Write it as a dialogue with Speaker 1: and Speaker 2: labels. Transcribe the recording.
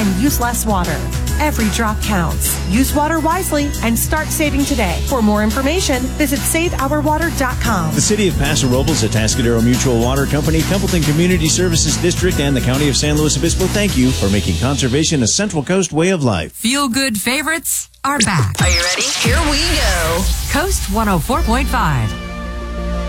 Speaker 1: and use less water. Every drop counts. Use water wisely and start saving today. For more information, visit SaveOurWater.com.
Speaker 2: The City of Paso Robles, Atascadero Mutual Water Company, Templeton Community Services District, and the County of San Luis Obispo thank you for making conservation a Central Coast way of life.
Speaker 3: Feel-good favorites are back.
Speaker 4: Are you ready? Here we go.
Speaker 3: Coast 104.5.